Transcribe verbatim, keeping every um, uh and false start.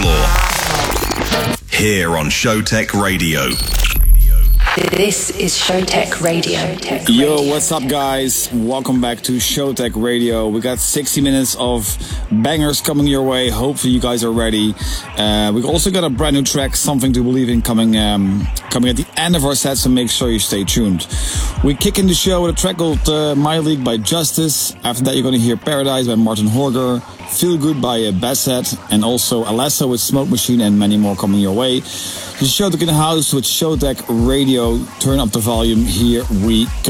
floor. Here on Showtek Radio. This is Showtek Radio. Yo, what's up, guys? Welcome back to Showtek Radio. We got sixty minutes of bangers coming your way. Hopefully you guys are ready. Uh, we also got a brand new track, Something to Believe in, coming um, coming at the end of our set, so make sure you stay tuned. We kick in the show with a track called uh, My League by Justice. After that, you're going to hear Paradise by Martin Horger, Feel Good by uh, Bassett, and also Alesso with Smoke Machine, and many more coming your way. The Showtek in the house with Showtek Radio. Turn up the volume. Here we go.